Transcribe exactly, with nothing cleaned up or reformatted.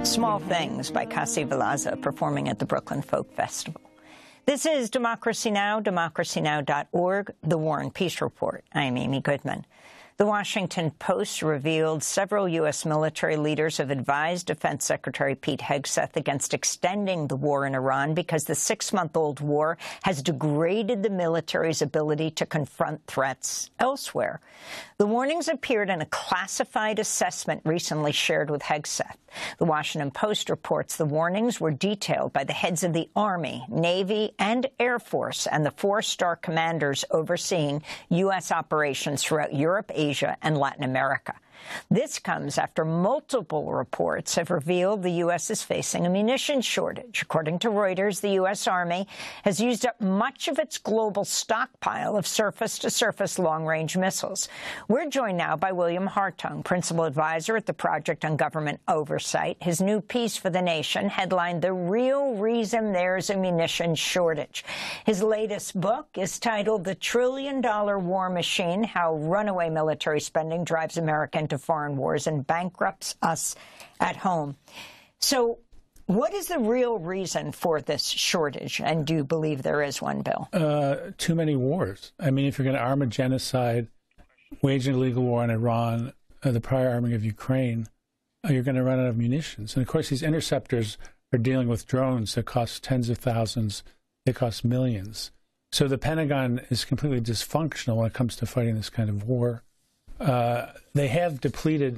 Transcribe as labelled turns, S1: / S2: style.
S1: Small Things by Kassi Villaza, performing at the Brooklyn Folk Festival. This is Democracy Now!, democracy now dot org, The War and Peace Report. I am Amy Goodman. The Washington Post revealed several U S military leaders have advised Defense Secretary Pete Hegseth against extending the war in Iran because the six-month-old war has degraded the military's ability to confront threats elsewhere. The warnings appeared in a classified assessment recently shared with Hegseth. The Washington Post reports the warnings were detailed by the heads of the Army, Navy, and Air Force and the four-star commanders overseeing U S operations throughout Europe, Asia, and Latin America. This comes after multiple reports have revealed the U S is facing a munitions shortage. According to Reuters, the U S Army has used up much of its global stockpile of surface-to-surface long-range missiles. We're joined now by William Hartung, Principal Advisor at the Project on Government Oversight. His new piece for The Nation, headlined "The Real Reason There's a Munitions Shortage." His latest book is titled "The Trillion Dollar War Machine: How Runaway Military Spending Drives America into Foreign Wars and Bankrupts Us at Home." So what is the real reason for this shortage? And do you believe there is one, Bill?
S2: Uh, too many wars. I mean, if you're going to arm a genocide, wage an illegal war on Iran, uh, the prior arming of Ukraine, uh, you're going to run out of munitions. And, of course, these interceptors are dealing with drones that cost tens of thousands. They cost millions. So the Pentagon is completely dysfunctional when it comes to fighting this kind of war. Uh, they have depleted